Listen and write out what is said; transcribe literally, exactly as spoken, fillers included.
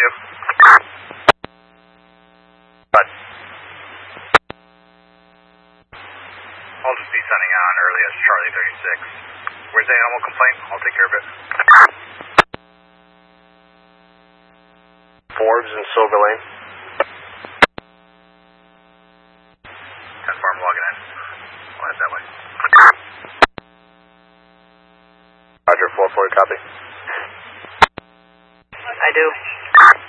you. But I'll just be sending on early as Charlie thirty-six. Where's the animal complaint? I'll take care of it. Forbes and Silver Lane. ten farm logging in. I'll head that way. Roger, four four, copy. I do.